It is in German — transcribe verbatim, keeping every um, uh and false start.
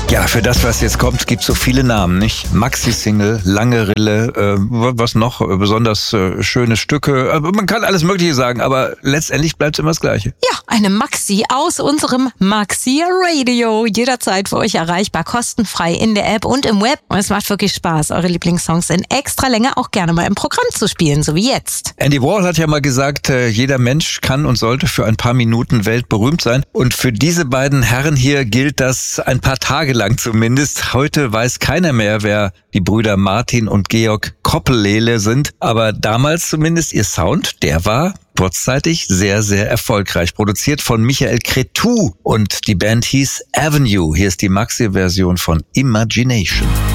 Ja, für das, was jetzt kommt, gibt es so viele Namen, nicht? Maxi-Single, Lange Rille, äh, was noch? Besonders äh, schöne Stücke. Äh, man kann alles Mögliche sagen, aber letztendlich bleibt es immer das Gleiche. Ja, eine Maxi aus unserem Maxi Radio. Jederzeit für euch erreichbar, kostenfrei in der App und im Web. Und es macht wirklich Spaß, eure Lieblingssongs in extra Länge auch gerne mal im Programm zu spielen, so wie jetzt. Andy Warhol hat ja mal gesagt, äh, jeder Mensch kann und sollte für ein paar Minuten weltberühmt sein. Und für diese beiden Herren hier gilt das ein paar Tage lang zumindest. Heute weiß keiner mehr, wer die Brüder Martin und Georg Koppellele sind. Aber damals zumindest ihr Sound, der war kurzzeitig sehr, sehr erfolgreich. Produziert von Michael Cretu und die Band hieß Avenue. Hier ist die Maxi-Version von Imagination.